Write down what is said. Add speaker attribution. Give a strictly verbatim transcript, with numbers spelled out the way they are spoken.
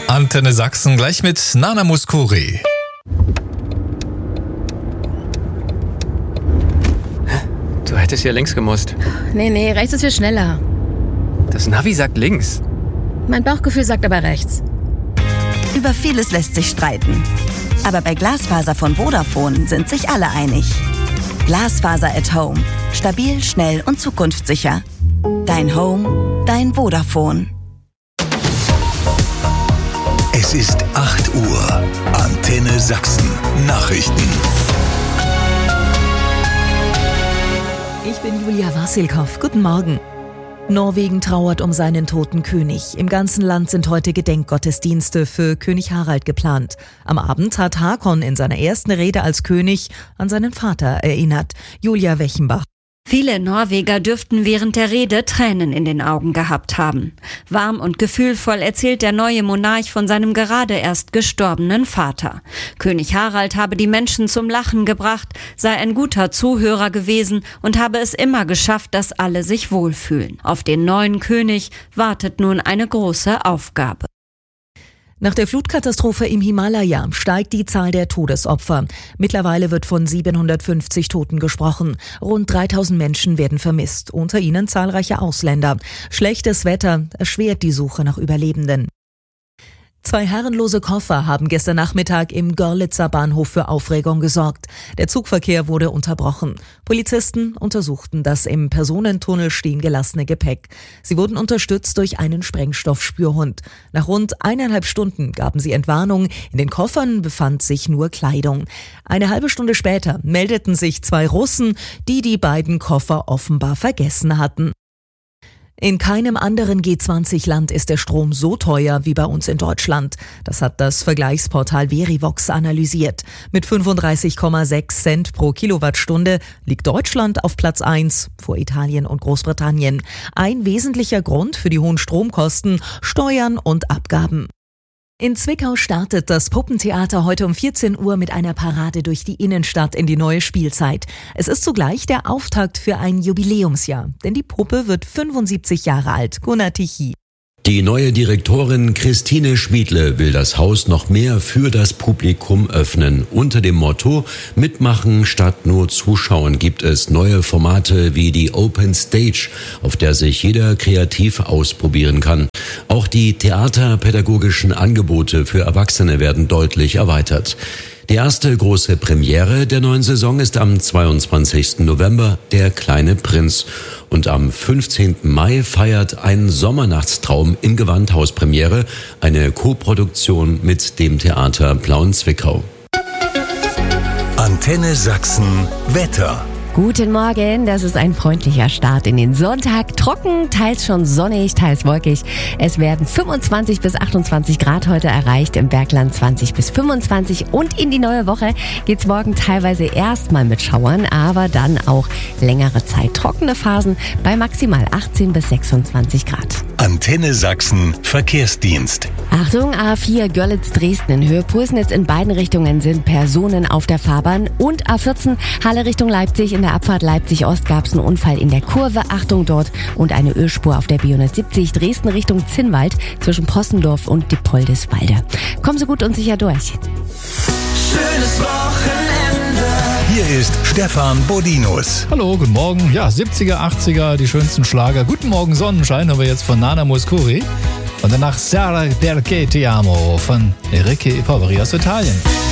Speaker 1: Antenne Sachsen gleich mit Nana Mouskouri.
Speaker 2: Du hättest hier links gemusst.
Speaker 3: Nee, nee, rechts ist viel schneller.
Speaker 2: Das Navi sagt links.
Speaker 3: Mein Bauchgefühl sagt aber rechts.
Speaker 4: Über vieles lässt sich streiten. Aber bei Glasfaser von Vodafone sind sich alle einig. Glasfaser at Home. Stabil, schnell und zukunftssicher. Dein Home, dein Vodafone.
Speaker 5: Es ist acht Uhr. Antenne Sachsen. Nachrichten.
Speaker 6: Ich bin Julia Wassilkow. Guten Morgen. Norwegen trauert um seinen toten König. Im ganzen Land sind heute Gedenkgottesdienste für König Harald geplant. Am Abend hat Håkon in seiner ersten Rede als König an seinen Vater erinnert. Julia Wechenbach.
Speaker 7: Viele Norweger dürften während der Rede Tränen in den Augen gehabt haben. Warm und gefühlvoll erzählt der neue Monarch von seinem gerade erst gestorbenen Vater. König Harald habe die Menschen zum Lachen gebracht, sei ein guter Zuhörer gewesen und habe es immer geschafft, dass alle sich wohlfühlen. Auf den neuen König wartet nun eine große Aufgabe.
Speaker 6: Nach der Flutkatastrophe im Himalaya steigt die Zahl der Todesopfer. Mittlerweile wird von siebenhundertfünfzig Toten gesprochen. Rund dreitausend Menschen werden vermisst, unter ihnen zahlreiche Ausländer. Schlechtes Wetter erschwert die Suche nach Überlebenden. Zwei herrenlose Koffer haben gestern Nachmittag im Görlitzer Bahnhof für Aufregung gesorgt. Der Zugverkehr wurde unterbrochen. Polizisten untersuchten das im Personentunnel stehen gelassene Gepäck. Sie wurden unterstützt durch einen Sprengstoffspürhund. Nach rund eineinhalb Stunden gaben sie Entwarnung. In den Koffern befand sich nur Kleidung. Eine halbe Stunde später meldeten sich zwei Russen, die die beiden Koffer offenbar vergessen hatten. In keinem anderen G zwanzig Land ist der Strom so teuer wie bei uns in Deutschland. Das hat das Vergleichsportal Verivox analysiert. Mit fünfunddreißig Komma sechs Cent pro Kilowattstunde liegt Deutschland auf Platz eins vor Italien und Großbritannien. Ein wesentlicher Grund für die hohen Stromkosten: Steuern und Abgaben. In Zwickau startet das Puppentheater heute um vierzehn Uhr mit einer Parade durch die Innenstadt in die neue Spielzeit. Es ist zugleich der Auftakt für ein Jubiläumsjahr, denn die Puppe wird fünfundsiebzig Jahre alt. Gunnar Tichy.
Speaker 8: Die neue Direktorin Christine Schmiedle will das Haus noch mehr für das Publikum öffnen. Unter dem Motto Mitmachen statt nur zuschauen gibt es neue Formate wie die Open Stage, auf der sich jeder kreativ ausprobieren kann. Auch die theaterpädagogischen Angebote für Erwachsene werden deutlich erweitert. Die erste große Premiere der neuen Saison ist am zweiundzwanzigsten November Der kleine Prinz. Und am fünfzehnten Mai feiert Ein Sommernachtstraum im Gewandhaus Premiere, eine Koproduktion mit dem Theater Plauen-Zwickau.
Speaker 5: Antenne Sachsen Wetter.
Speaker 9: Guten Morgen, das ist ein freundlicher Start in den Sonntag. Trocken, teils schon sonnig, teils wolkig. Es werden fünfundzwanzig bis achtundzwanzig Grad heute erreicht, im Bergland zwanzig bis fünfundzwanzig. Und in die neue Woche geht's morgen teilweise erstmal mit Schauern, aber dann auch längere Zeit trockene Phasen bei maximal achtzehn bis sechsundzwanzig Grad.
Speaker 5: Antenne Sachsen Verkehrsdienst.
Speaker 9: Achtung, A vier Görlitz-Dresden in Höhe Pulsnitz in beiden Richtungen sind Personen auf der Fahrbahn und A vierzehn Halle Richtung Leipzig. In der Abfahrt Leipzig-Ost gab es einen Unfall in der Kurve. Achtung dort und eine Ölspur auf der B hundertsiebzig Dresden Richtung Zinnwald zwischen Possendorf und Dippoldiswalde. Kommen Sie gut und sicher durch.
Speaker 5: Schönes Wochenende. Hier ist Stefan Bodinus.
Speaker 1: Hallo, guten Morgen. Ja, siebziger, achtziger, die schönsten Schlager. Guten Morgen Sonnenschein haben wir jetzt von Nana Mouskouri. Und danach Sarah Perché Ti Amo von Enrique Poveri aus Italien.